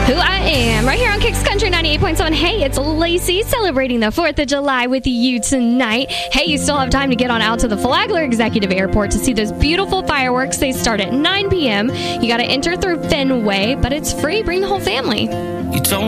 Who I Am, right here on Kicks Country 98.7. Hey, it's Lacey celebrating the 4th of July with you tonight. Hey, you still have time to get on out to the Flagler Executive Airport to see those beautiful fireworks. They start at 9 p.m. You got to enter through Fenway, but it's free. Bring the whole family. You told